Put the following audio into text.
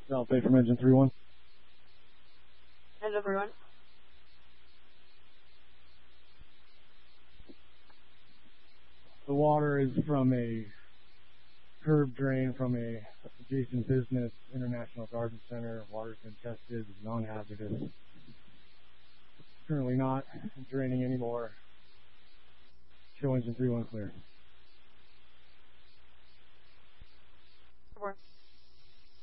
South Bay from engine 3-1. Engine 3-1. The water is from a curb drain from a adjacent business, International Garden Center. Water's been tested, non-hazardous. Currently not draining anymore. Show engine 3-1 clear. Over.